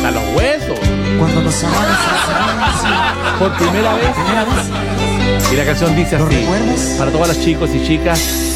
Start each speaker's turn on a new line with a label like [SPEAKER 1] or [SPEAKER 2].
[SPEAKER 1] hasta los huesos.
[SPEAKER 2] Cuando nos amamos en silencio.
[SPEAKER 1] Por primera vez.
[SPEAKER 2] Primera vez.
[SPEAKER 1] Y la canción dice
[SPEAKER 2] ¿Lo
[SPEAKER 1] así,
[SPEAKER 2] recuerdas?
[SPEAKER 1] para todos los chicos y chicas